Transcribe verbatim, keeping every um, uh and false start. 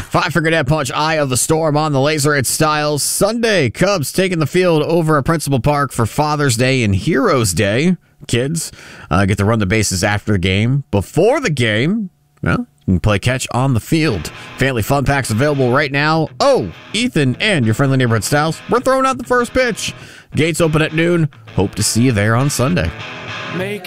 Five Finger Death Punch, Eye of the Storm on the laser. It's Styles. Sunday, Cubs taking the field over at Principal Park for Father's Day and Heroes Day. Kids uh, get to run the bases after the game. Before the game, well, you can play catch on the field. Family Fun Packs available right now. Oh, Ethan and your friendly neighborhood Styles, we're throwing out the first pitch. Gates open at noon. Hope to see you there on Sunday. Make